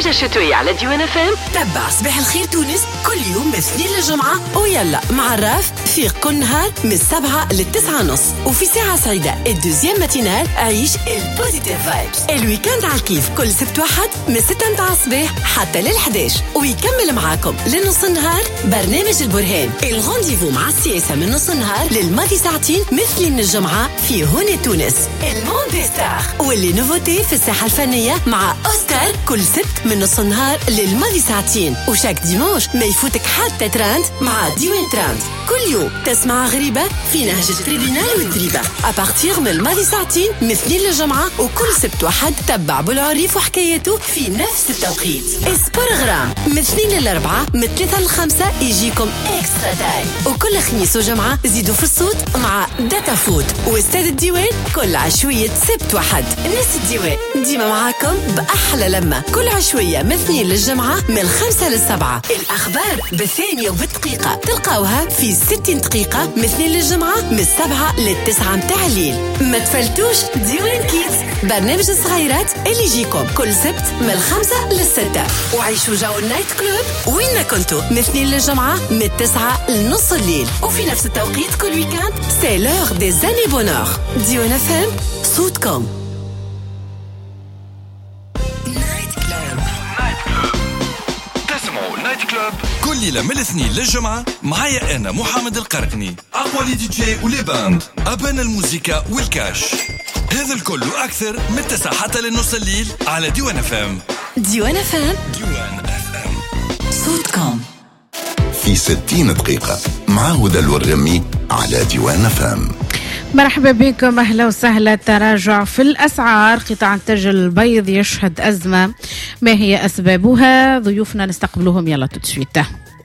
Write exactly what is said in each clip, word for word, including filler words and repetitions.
الموجة الشتوية على ديوان اف ام. تبع صباح الخير تونس كل يوم من الاثنين للجمعة، ويلا مع الراف في كل نهار من السبعة للتسعة نص. وفي ساعة سعيدة الدوزيام ماتينال عيش البوزيتيف فايبس. الويكاند على الكيف كل سبت واحد من ستة متاع الصباح حتى للحداش، ويكمل معاكم لنص النهار برنامج البرهان، الغونديفو مع السياسة من نص النهار للماضي ساعتين مثل الجمعة في هنا تونس. الموند ستار واللي نوفوتي في الساحة الفنية مع أوسكار كل سبت من نص النهار للماضي ساعتين، وشاك ديمانش ما يفوتك حتى تراند مع ديوان تراند. كل يوم تسمع غريبة في نهج التريبينال والدريبة أبارتيغ من الماضي ساعتين مثل الجمعة، وكل سبت واحد تبع بالعريف وحكايته في نفس التوقيت. اسبرغرام من اثنين للأربعة من ثلاثة للخمسة يجيكم إكسترا تايم، وكل خميس وجمعة زيدوا في الصوت مع داتا فود واستاد الديوان كل عشوية سبت واحد. ناس الديوان ديما معاكم بأحلى لمة كل عشوية من اثنين للجمعة من الخمسة للسبعة. الأخبار بالثانية وبالدقيقة تلقاوها في ستين دقيقة من اثنين للجمعة من السبعة للتسعة متاع الليل. ما تفلتوش ديوان كيدز، برنامج الصغيرات اللي يجيكم كل سبت من الخمسة للستة، وعيشوا جو النايت كلوب وين كنتوا من اثنين للجمعة من التسعة لنص الليل، وفي نفس التوقيت كل ويكاند سي لور دي زاني بونور. ديوان اف ام صوتكم. نايت كلوب كل ليلة من الاثنين للجمعة معايا أنا محمد القرقني، أقوى دي جي ولي باند، أبان الموسيقى والكاش. هذا الكل وأكثر من التسعة حتى للنص الليل على ديوان اف ام. ديوان اف ام ديوان اف ام صوتكم. في ستين دقيقة مع هدى الورغمي على ديوان اف ام. مرحبا بكم، أهلا وسهلا. تراجع في الأسعار، قطاع إنتاج البيض يشهد أزمة، ما هي أسبابها؟ ضيوفنا نستقبلهم يلا تتسويته.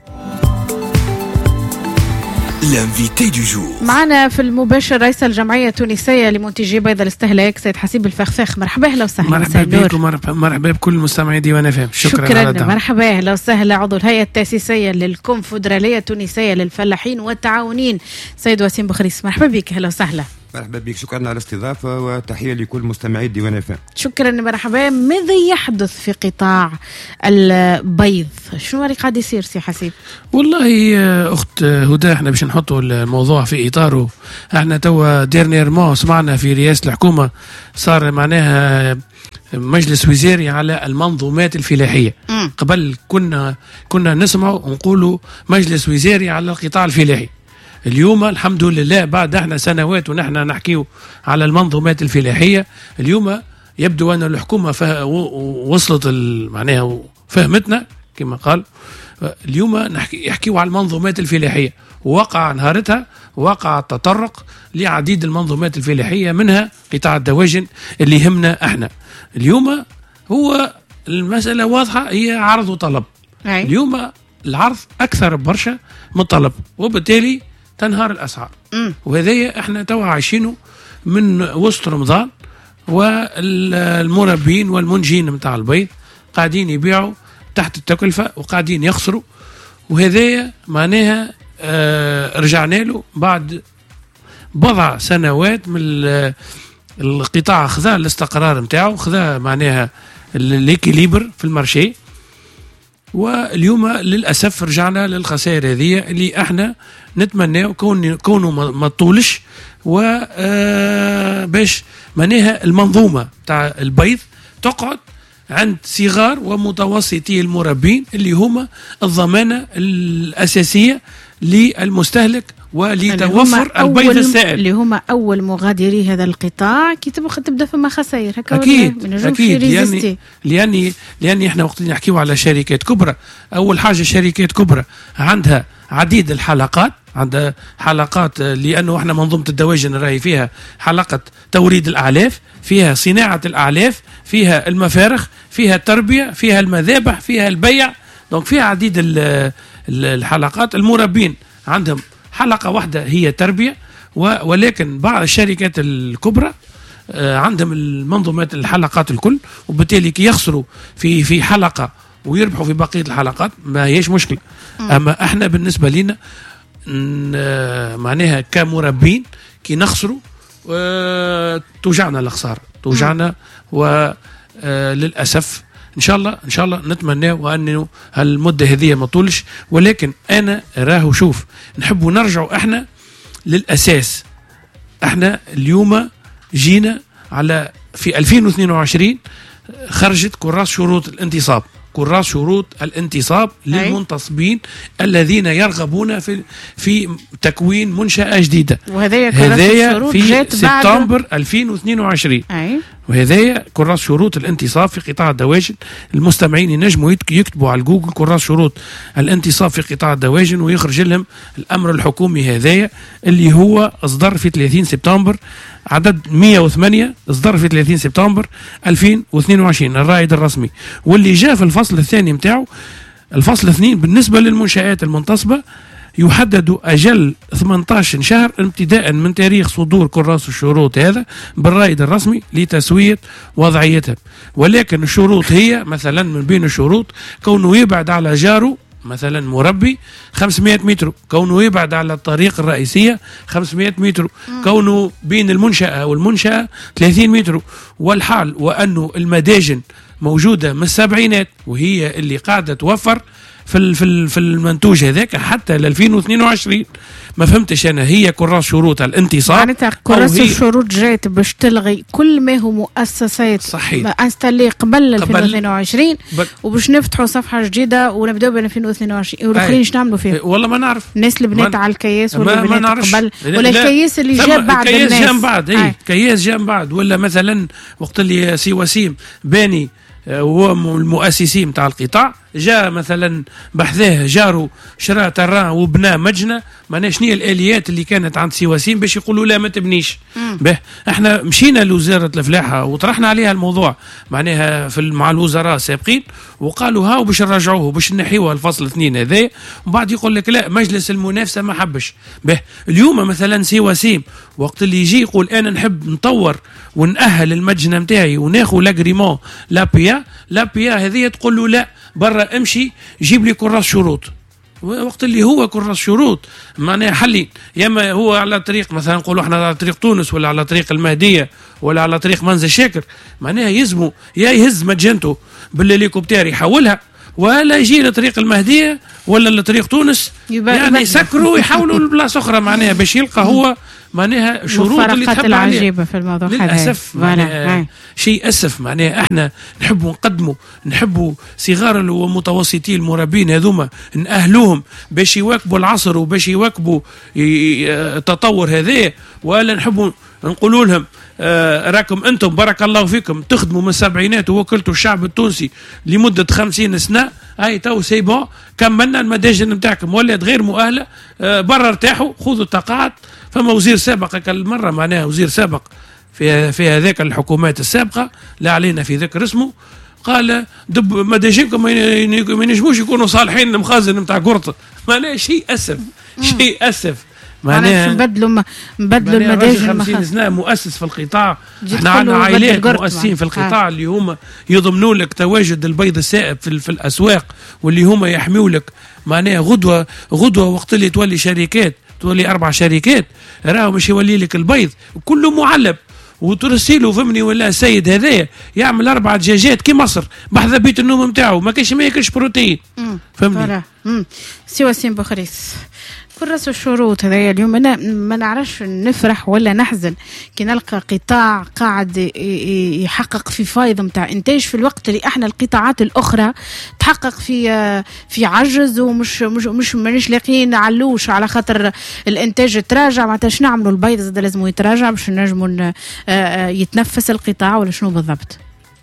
الانفيتي دو جور معنا في المباشر رئيس الجمعية التونسية لمنتجي بيض الاستهلاك سيد حسيب الفخفاخ. مرحبا أهلا وسهلا. مرحبا بكم، مرحبا مرحبا بكل مستمعي ديوان اف ام. شكرا, شكرا على مرحبا أهلا وسهلا. عضو الهيئة التأسيسية للكونفدرالية التونسية للفلاحين والتعاونين سيد وسيم بخريس. مرحبا بك أهلا وسهلا. مرحبا بك، شكرا على الاستضافة وتحية لكل مستمعي ديوان اف ام. شكرا مرحبا. ماذا يحدث في قطاع البيض؟ شنو اللي قاعد يصير سي حسيب؟ والله أخت هدى، احنا باش نحطوا الموضوع في إطاره. احنا توا ديرنيرمون سمعنا في رئاسة الحكومة صار معناها مجلس وزاري على المنظومات الفلاحية. م. قبل كنا كنا نسمعوا ونقولوا مجلس وزاري على القطاع الفلاحي. اليوم الحمد لله بعد احنا سنوات ونحن نحكيو على المنظومات الفلاحية، اليوم يبدو أن الحكومة وصلت معناها فهمتنا كما قال. اليوم نحكي يحكيوا على المنظومات الفلاحية، ووقع نهارتها وقع التطرق لعديد المنظومات الفلاحية، منها قطاع الدواجن اللي يهمنا احنا. اليوم هو المسألة واضحة، هي عرض وطلب. أي. اليوم العرض أكثر برشا من الطلب، وبالتالي تنهار الأسعار. وهذا احنا توا عايشينه من وسط رمضان، والمربين والمنجين متاع البيض قاعدين يبيعوا تحت التكلفة وقاعدين يخسروا. وهذا معناها اه رجعنا له بعد بضع سنوات من القطاع، خذا الاستقرار متاعه، خذا معناها الإكيليبر في المارشي. واليوم للأسف رجعنا للخسائر هذه اللي احنا نتمنى كون كونه ما طولش، وباش معناها المنظومة تاع البيض تقعد عند صغار ومتوسطي المربين اللي هما الضمانة الأساسية للمستهلك ولتوفر البيض السائل، اللي هما أول مغادري هذا القطاع كي تبدأ فما خسائر هكا. أكيد أكيد لأني لأني لأني إحنا وقت نحكيو على شركات كبرى، أول حاجة شركات كبرى عندها عديد الحلقات، عندها حلقات، لأنه إحنا منظومة الدواجن راهي فيها حلقة توريد الأعلاف، فيها صناعة الأعلاف، فيها المفارخ، فيها التربية، فيها المذابح، فيها البيع، دونك فيها عديد الحلقات. المربين عندهم حلقة واحدة هي تربية، ولكن بعض الشركات الكبرى عندهم المنظومات الحلقات الكل، وبالتالي كي يخسروا في في حلقة ويربحوا في بقية الحلقات ما هيش مشكلة. أما احنا بالنسبة لنا معناها كمربين كي نخسروا توجعنا الخسارة، توجعنا، وللأسف ان شاء الله ان شاء الله نتمنى وانه هالمده هذه ما طولش، ولكن انا راهو شوف نحب نرجعوا احنا للاساس. احنا اليوم جينا على في ألفين واثنين وعشرين خرجت كراس شروط الانتصاب، كراس شروط الانتصاب للمنتصبين الذين يرغبون في في تكوين منشأة جديدة، وهذايا هذايا في سبتمبر ألفين واثنين وعشرين. أي. وهذايا كراس شروط الانتصاب في قطاع الدواجن. المستمعين ينجموا يكتبوا على جوجل كراس شروط الانتصاب في قطاع الدواجن ويخرج لهم الأمر الحكومي هذايا اللي هو اصدر في ثلاثين سبتمبر، عدد مئة وثمانية، اصدر في ثلاثين سبتمبر ألفين واثنين وعشرين الرائد الرسمي، واللي جاء في الفصل الثاني متاعه الفصل اثنين بالنسبة للمنشآت المنتصبة يحدد أجل ثمانية عشر شهر ابتداء من تاريخ صدور كراس الشروط هذا بالرائد الرسمي لتسوية وضعيتها. ولكن الشروط هي مثلا من بين الشروط كونه يبعد على جاره مثلا مربي خمسمائة متر، كونه يبعد على الطريق الرئيسية خمسمائة متر، كونه بين المنشأة والمنشأة ثلاثين متر، والحال وأنه المداجن موجودة من السبعينات وهي اللي قاعدة توفر في في في المنتوج هذاك حتى ل ألفين واثنين وعشرين. ما فهمتش انا هي كراس شروط الانتصاب معناتها كراس الشروط جات باش تلغي كل ما هو مؤسسات صحيح انستالي قبل ألفين واثنين وعشرين وباش نفتحوا صفحه جديده ونبداو ب ألفين واثنين وعشرين والاخرين ايش نعملوا فيه؟ والله ما نعرف. الناس اللي بنات على الكياس ولا بنات قبل ولا الكياس اللي جا بعد الناس، الكياس جا بعد اي كياس جا بعد، ولا مثلا وقت اللي سي وسيم باني هو المؤسسين متاع القطاع جاء مثلا بحثاه جارو شرا تران وبنى مجنة، معناها شنو الآليات اللي كانت عند سي وسيم باش يقولوا لا ما تبنيش به. احنا مشينا لوزارة الفلاحة وطرحنا عليها الموضوع معناها في مع الوزراء السابقين وقالوا هاو باش نرجعوه باش نحيوها الفصل اثنين هذا، وبعد يقول لك لا مجلس المنافسة ما حبش به. اليوم مثلا سي وسيم وقت اللي يجي يقول انا نحب نطور ونأهل المجنة متاعي وناخذ لاغريمون لا بيا لا بيا هذه تقول له لا برا امشي جيب لي كراس شروط. وقت اللي هو كراس شروط معناها حلي، يا اما هو على طريق مثلا نقولوا احنا على طريق تونس ولا على طريق المهديه ولا على طريق منزل شاكر، معناها يلزموا يا يهز مجنته بالهليكوبتر يحولها ولا يجي لطريق المهديه ولا لطريق تونس يعني يسكروا ويحاولوا لبلاصه اخرى معناها باش يلقى هو معناها شروط اللي تحب العجيبة في الموضوع للأسف معناها شيء أسف. معناها احنا نحبوا نقدموا نحبوا صغار ومتوسطي المربين هذوما نأهلوهم باش يواكبوا العصر وباش يواكبوا التطور هذا، ولا نحبوا نقولوا لهم آه راكم انتم بارك الله فيكم تخدموا من السبعينات ووكلتوا الشعب التونسي لمده خمسين سنه، هاي تو سي بون كملنا المداجن نتاعكم ولات غير مؤهله، آه برا ارتاحوا خذوا التقاعد. فما وزير سابق كل مره معناها وزير سابق في في هذاك الحكومات السابقه لا علينا في ذكر اسمه قال دب مداجنكم ما ينجموش يكونوا صالحين المخازن نتاع قرطه. معناها شيء اسف شيء اسف معناها نبدلوا نبدلوا المداجن خمسين سنه مؤسس في القطاع. احنا عندنا عائلات مؤسسين في القطاع اللي هم يضمنوا لك تواجد البيض السائب في, في الاسواق واللي هم يحميوا لك معناها غدوه غدوه وقت اللي تولي شركات تولي اربع شركات راهو مش يولي لك البيض كله معلب وترسيله فهمني ولا السيد هذايا يعمل اربع دجاجات كي مصر بحذا بيت النوم نتاعو ما كاش ما ياكلش بروتين فهمني. سي وسيم بوخريس كراس الشروط هذايا اليوم انا ما نعرفش نفرح ولا نحزن كي نلقى قطاع قاعد يحقق في فايض نتاع انتاج في الوقت اللي احنا القطاعات الاخرى تحقق في في عجز ومش مش مش مانيش لاقيين نعلوش على خاطر الانتاج تراجع. معناتها شنو نعملوا البيض زاد لازم يتراجع باش نجموا يتنفس القطاع ولا شنو بالضبط؟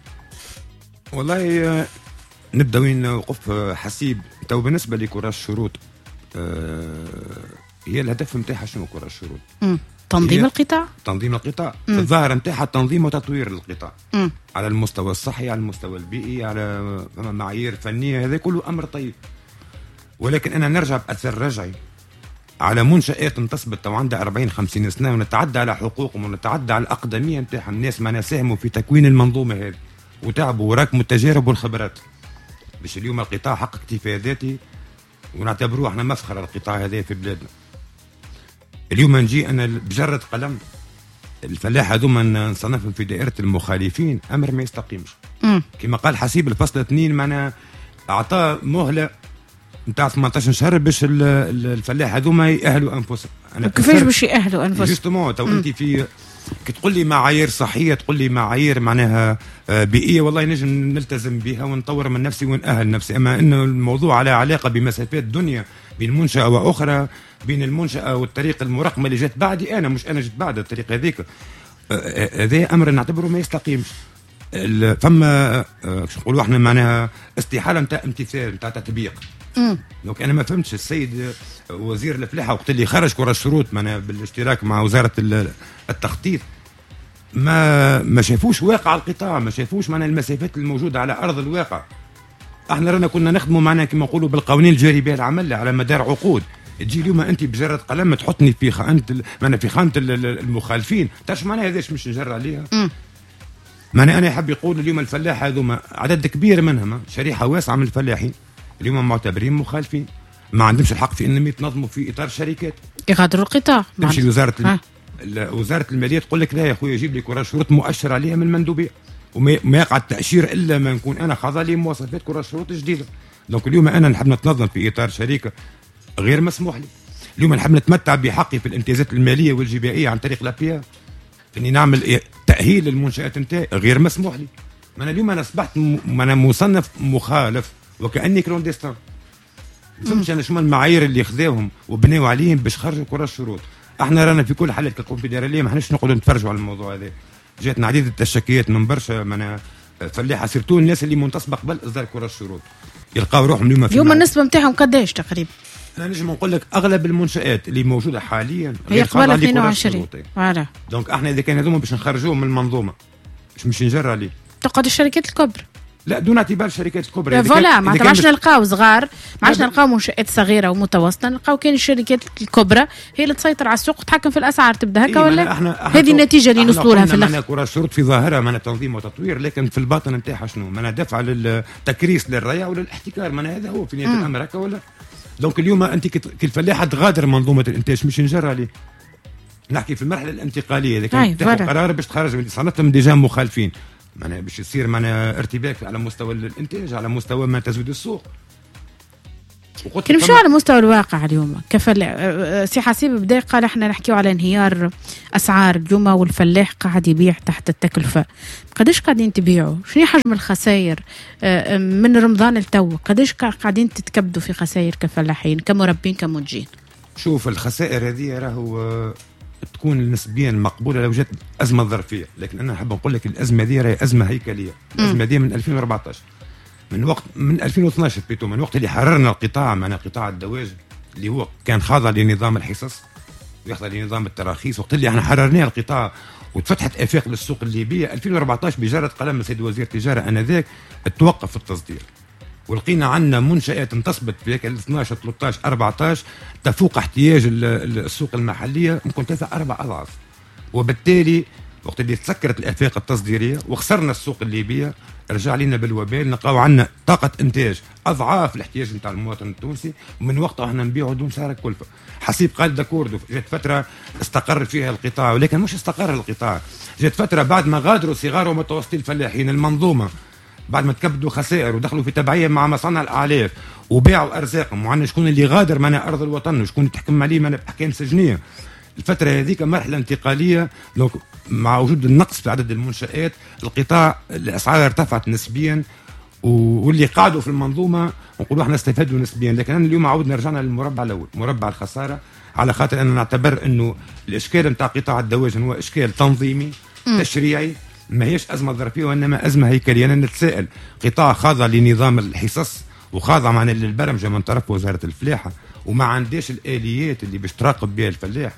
والله نبدا وين وقف حسيب. تو بالنسبه لكراس الشروط آه هي الهدف نتاعها شنو كرة الشروط؟ تنظيم القطاع تنظيم القطاع في الظاهر نتاعها تنظيم وتطوير للقطاع مم. على المستوى الصحي على المستوى البيئي على معايير فنيه هذا كله امر طيب، ولكن انا نرجع باثر رجعي على منشآت انتصبت تو عندها أربعين خمسين سنه ونتعدى على حقوقهم ونتعدى على الاقدميه نتاع الناس ما ساهموا في تكوين المنظومه هذه وتعبوا وراكموا التجارب والخبرات باش اليوم القطاع حقق اكتفاء ذاتي ونعتبروه احنا مفخر القطاع هذا في بلادنا. اليوم نجي انا بجرة قلم الفلاح هذوما نصنفهم في دائرة المخالفين امر ما يستقيمش. كما قال حسيب الفصل اثنين معنا اعطى مهله نتاع ثمانية عشر شهر باش الفلاح هذوما يأهلوا انفسهم. انا كيفاش باش يأهلوا انفسهم؟ جوستومون تو انت في كي تقول لي معايير صحيه، تقول لي معايير معناها بيئيه، والله نجم نلتزم بها ونطور من نفسي ونأهل نفسي. اما انه الموضوع على علاقه بمسافات دنيا بين منشاه واخرى، بين المنشاه والطريق المرقمه اللي جات بعدي انا، مش انا جيت بعد الطريق هذيك، هذا امر نعتبره ما يستقيمش. فما باش نقولوا احنا معناها استحاله نتاع امتثال نتاع تطبيق. دونك انا ما فهمتش السيد وزير الفلاحه وقت اللي خرج كره الشروط معناها بالاشتراك مع وزاره التخطيط، ما ما شافوش واقع القطاع، ما شافوش معناها المسافات الموجوده على ارض الواقع. احنا رانا كنا نخدموا معناها كما نقولوا بالقوانين الجاري بها العمل على مدار عقود. تجي اليوم انت بجرة قلم تحطني في خانه معناها في خانه المخالفين، تعرف معناها هذاش مش نجر عليها. معناها انا حاب يقول اليوم الفلاح هذوما عدد كبير منهم، شريحه واسعه من الفلاحين اليوم معتبرين مخالفين، ما عندهمش الحق في انهم يتنظموا في اطار شركات يغادروا القطاع. تمشي وزاره الم... وزاره الماليه تقول لك لا يا خويا جيب لي كره شروط مؤشر عليها من المندوبيه، وما يقع التاشير الا ما نكون انا خاضع لي مواصفات كره شروط جديده. دونك اليوم انا نحب نتنظم في اطار شركه غير مسموح لي. اليوم نحب نتمتع بحقي في الامتيازات الماليه والجبائيه عن طريق لابيا، اني نعمل تاهيل للمنشات نتاعي غير مسموح لي. انا اليوم انا اصبحت م... انا مصنف مخالف وكاني كلونديستان. ما فهمتش انا شنو المعايير اللي خذاهم وبناوا عليهم باش خرجوا كره الشروط. احنا رانا في كل حالات كالكونفدراليه ما احناش نقعدوا نتفرجوا على الموضوع هذا. جاتنا عديد التشكيات من برشا من فلاحه سيرتو الناس اللي منتصبه قبل اصدار كره الشروط يلقاو روحهم اليوم في اليوم النسبه نتاعهم قداش تقريبا؟ انا نجم نقول لك اغلب المنشات اللي موجوده حاليا هي قبل اثنين وعشرين. فوالا دونك احنا اذا كان هذوما باش نخرجوهم من المنظومه باش مش نجر عليه تقعد الشركات الكبرى. لا دون اعتبار الشركات الكبرى. فوالا ما عادش نلقاو صغار، ما عادش نلقاو منشآت صغيره ومتوسطه، نلقاو كاين الشركات الكبرى هي اللي تسيطر على السوق وتحكم في الاسعار. تبدا هكا إيه ولا هذه النتيجه اللي نوصلوا لها في الاخر. احنا كره الشروط في ظاهرها معنا تنظيم وتطوير، لكن في الباطن نتاعها شنو؟ معنا دفع للتكريس للريع وللاحتكار. معنا هذا هو في نهايه الامر هكا ولا؟ دونك اليوم انت كالفلاحه تغادر منظومه الانتاج مش نجر عليه. نحكي في المرحله الانتقاليه اذا كان تاخذ قرار باش تخرج من صنعتهم ديجا مخالفين، معناها باش يصير معناها ارتباك على مستوى الانتاج، على مستوى ما تزويد السوق. كي نمشيو على مستوى الواقع اليوم كفل سي حسيب بدا قال احنا نحكيو على انهيار اسعار اليوم والفلاح قاعد يبيع تحت التكلفه. قداش قاعدين تبيعوا؟ شنو حجم الخسائر من رمضان لتو؟ قداش قاعدين تتكبدوا في خسائر كفلاحين كمربين كمنتجين؟ شوف الخسائر هذه راهو تكون نسبيا مقبوله لو جات ازمه ظرفيه، لكن انا نحب نقول لك الازمه هذه راهي ازمه هيكليه. الازمه هذه من ألفين وأربعطاش، من وقت من ألفين واثناش بيتو، من وقت اللي حررنا القطاع معنا قطاع الدواجن اللي هو كان خاضع لنظام الحصص ويخضع لنظام التراخيص. وقت اللي احنا حررنا القطاع وتفتحت افاق للسوق الليبيه ألفين وأربعطاش بجرة قلم السيد وزير التجاره انذاك توقف التصدير، ولقينا عندنا منشآت انتصبت في هيك اثناش ثلاثطاش أربعطاش تفوق احتياج السوق المحليه ممكن ثلاثة أربع أضعاف. وبالتالي وقت اللي تسكرت الافاق التصديريه وخسرنا السوق الليبيه، رجع لنا بالوبال، نلقاو عندنا طاقه انتاج اضعاف الاحتياج نتاع المواطن التونسي، ومن وقتها احنا نبيعوا دون سعر الكلفه. حسيب قال داكوردو جات فتره استقر فيها القطاع، ولكن مش استقر القطاع، جات فتره بعد ما غادروا صغار ومتوسطي الفلاحين المنظومه، بعد ما تكبدوا خسائر ودخلوا في تبعيه مع مصانع الاعلاف وباعوا ارزاقهم، وعندنا شكون اللي غادر من ارض الوطن وشكون تحكم عليه من باحكام سجنيه. الفتره هذيك مرحله انتقاليه، دونك مع وجود النقص في عدد المنشآت القطاع الاسعار ارتفعت نسبيا، واللي قعدوا في المنظومه نقولوا احنا استفادوا نسبيا. لكن انا اليوم عاودنا رجعنا للمربع الاول، مربع الخساره، على خاطر انا نعتبر انه الاشكال نتاع قطاع الدواجن هو اشكال تنظيمي تشريعي، ما هيش ازمه ظرفيه وانما ازمه هيكليه. انا نتساءل قطاع خاضع لنظام الحصص وخاضع معنا للبرمجه من طرف وزاره الفلاحه وما عندهاش الاليات اللي باش تراقب بها الفلاح.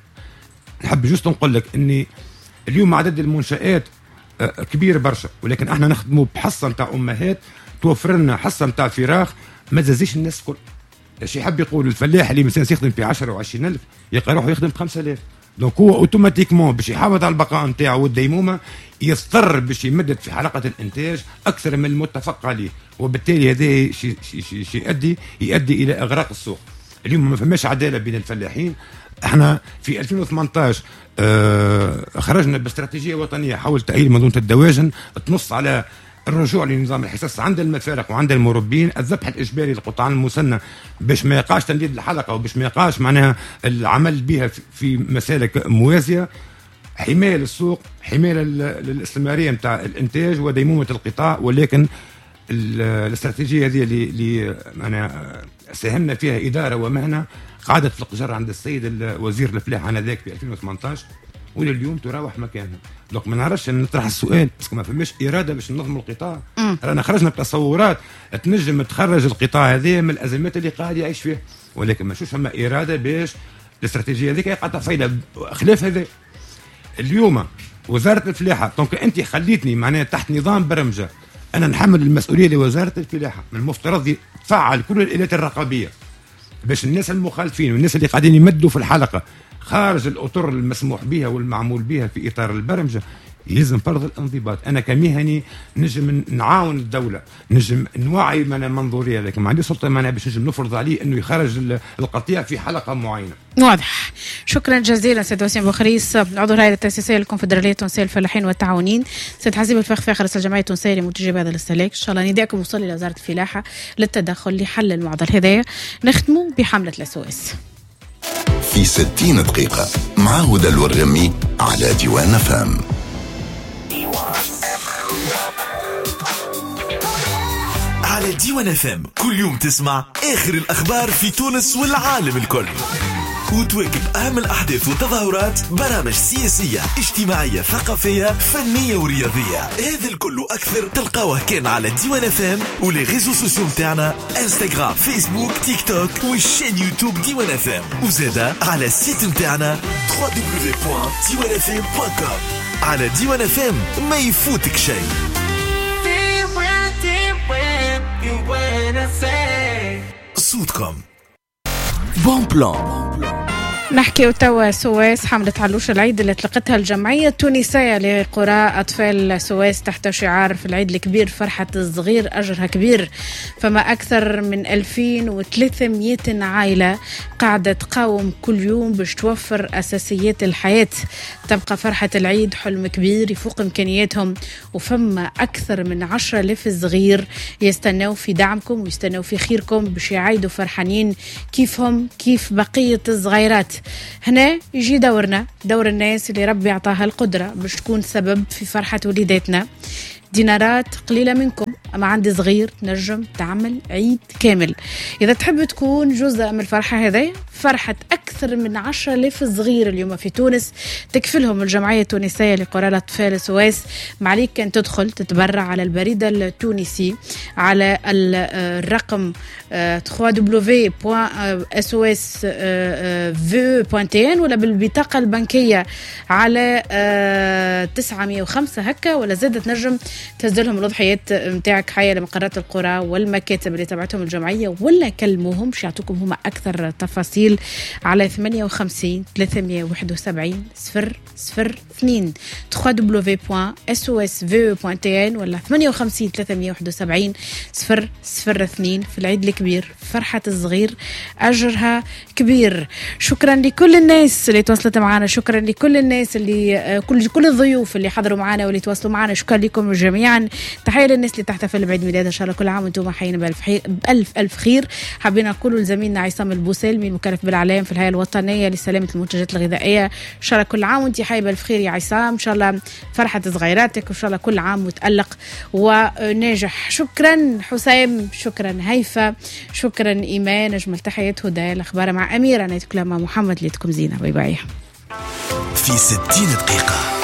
نحب جوست نقول لك اني اليوم عدد المنشآت كبير برشا، ولكن احنا نخدموا بحصه نتاع امهات توفر لنا حصه نتاع فراخ ما تزازيش الناس الكل. ايش يحب يقول الفلاح اللي مثلا يخدم في عشرة وعشرين ألف يلقى روحه يخدم ب خمسة آلاف، دونك هو اوتوماتيكمون باش يحافظ على البقاء نتاعو والديمومه يضطر باش يمدد في حلقه الانتاج اكثر من المتفق عليه، وبالتالي هذا شيء شي شي يؤدي يؤدي الى اغراق السوق. اليوم ما فماش عداله بين الفلاحين. احنا في ألفين وثمانطاش آه خرجنا باستراتيجيه وطنيه حول تاهيل منظومه الدواجن تنص على الرجوع لنظام الحصص عند المفارق وعند المربين، الذبح الاجباري للقطاع المسنه باش ما يقاش تنديد الحلقه وباش ما يقاش معناها العمل بها في مسالك موازيه، حمايه للسوق، حمايه للاستمراريه نتاع الانتاج وديمومه القطاع. ولكن الاستراتيجيه هذه اللي معناها ساهمنا فيها اداره ومهنه قعدت في القجر عند السيد وزير الفلاحه انذاك في ألفين وثمانية عشر ولليوم تراوح مكانها. دونك ما نعرفش نطرح السؤال بس ما فماش اراده باش ننظم القطاع. رانا خرجنا بتصورات تنجم تخرج القطاع هذا من الازمات اللي قاعد يعيش فيها، ولكن ما نشوفش فما اراده باش الاستراتيجيه هذيك قاعده فايده. خلاف هذا اليوم وزاره الفلاحه دونك انت خليتني معناها تحت نظام برمجه انا نحمل المسؤوليه لوزاره الفلاحه، من المفترض تفعل كل الالات الرقابيه باش الناس المخالفين والناس اللي قاعدين يمدوا في الحلقه خارج الاطر المسموح بها والمعمول بها في اطار البرمجه يلزم فرض الانضباط. انا كمهني نجم نعاون الدوله، نجم نوعي من المنظوريه، لكن ما عندي سلطه معناها باش نجم نفرض عليه انه يخرج القطيع في حلقه معينه. واضح. شكرا جزيلا سيد وسيم بوخريس، عضو الهيئه التاسيسيه للكونفدراليه التونسيه للفلاحين والتعاونين، سيد حسيب الفخفاخ رئيس الجمعيه التونسيه لمنتجي هذا الاستهلاك. ان شاء الله نداءكم وصل الى وزاره الفلاحه للتدخل لحل المعضله هذايا. نختموا بحمله الاسواس في ستين دقيقه مع هدى الورغمي على ديوان فام. على ديوان فام كل يوم تسمع آخر الأخبار في تونس والعالم الكل، وتواكب أهم الأحداث والتظاهرات، برامج سياسية اجتماعية ثقافية فنية ورياضية. هذا الكل أكثر تلقاوه كان على ديوان فام ولي ريزو سوسيو متاعنا انستغرام فيسبوك تيك توك والشين يوتيوب ديوان فام، وزادا على السيت متاعنا دبليو دبليو دبليو دوت ديوان اف ام دوت كوم. على ديوان فام ما يفوتك شيء. صوتكم بون بلان. نحكي توا سواس، حملة علوش العيد اللي اطلقتها الجمعية التونسية لقرى أطفال سواس تحت شعار في العيد الكبير فرحة الصغير أجرها كبير. فما أكثر من ألفين وثلاثمئة عائلة قاعدة تقاوم كل يوم باش توفر أساسيات الحياة. تبقى فرحة العيد حلم كبير يفوق إمكانياتهم، وفما أكثر من عشرة آلاف صغير يستنوا في دعمكم ويستنوا في خيركم باش يعيدوا فرحانين كيفهم كيف بقية الصغيرات. هنا يجي دورنا، دور الناس اللي ربي عطاها القدرة باش تكون سبب في فرحة وليداتنا. دينارات قليلة منكم أما عندي صغير نجم تعمل عيد كامل. إذا تحب تكون جزء من الفرحة هذه، فرحة أكثر من عشرة آلاف صغير اليوم في تونس تكفلهم الجمعية التونسية لقرى الأطفال سواس. معليك كان تدخل تتبرع على البريد التونسي على الرقم دبليو دبليو دبليو دوت اس او اس في دوت ان ولا بالبطاقة البنكية على تسعمئة وخمسة هكا، ولا زادت نجم تسجلهم الأضحيات متاعك حية لمقرات القرى والمكاتب اللي تبعتهم الجمعية، ولا كلموهم باش يعطوكم هما أكثر تفاصيل على ثمانية وخمسين ثلاثمئة وواحد وسبعين صفر صفر اثنين دبليو دبليو دبليو دوت اس او اس في دوت ان ولا ثمانية وخمسين ثلاثمئة وواحد وسبعين صفر صفر اثنين. في العيد الكبير فرحة الصغير أجرها كبير. شكرا لكل الناس اللي تواصلت معنا، شكرا لكل الناس اللي كل كل الضيوف اللي حضروا معنا واللي تواصلوا معنا، شكرا لكم جميعا. تحية للناس اللي تحتفل بعيد ميلاد، ان شاء الله كل عام وانتم حيين بألف خير بألف ألف خير. حابين نقول لزميلنا عصام البوسلمي المكلف بالإعلام في الهيئة الوطنية لسلامة المنتجات الغذائية، ان شاء الله كل عام وانت حي بألف خير يا عصام، ان شاء الله فرحة صغيراتك وان شاء الله كل عام متألق وناجح. شكرا حسام، شكرا هيفا، شكرا إيمان. أجمل تحيات هدى. الأخبار مع أميرة، أنا يتكلم مع محمد. ليتكم زينة. باي باي. في ستين دقيقة